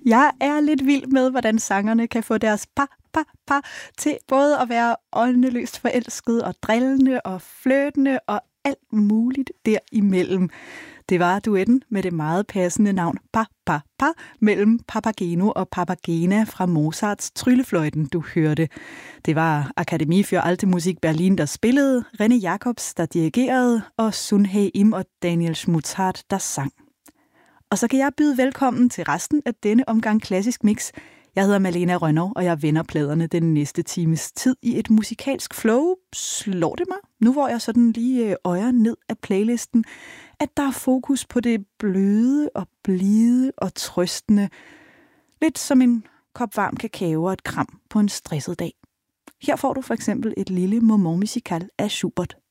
Jeg er lidt vild med, hvordan sangerne kan få deres pa til både at være åndeløst forelsket og drillende og flirtende og alt muligt derimellem. Det var duetten med det meget passende navn Pa mellem Papageno og Papagena fra Mozarts Tryllefløjten, du hørte. Det var Akademie für Alte Musik Berlin, der spillede, René Jacobs, der dirigerede, og Sun Hae Im og Daniel Schmutzhardt, der sang. Og så kan jeg byde velkommen til resten af denne omgang Klassisk Mix. Jeg hedder Malena Rønnow, og jeg vender pladerne den næste times tid i et musikalsk flow. Slår det mig, nu hvor jeg sådan lige øjer ned af playlisten, at der er fokus på det bløde og blide og trøstende. Lidt som en kop varm kakao og et kram på en stresset dag. Her får du for eksempel et lille moment musical af Schubert.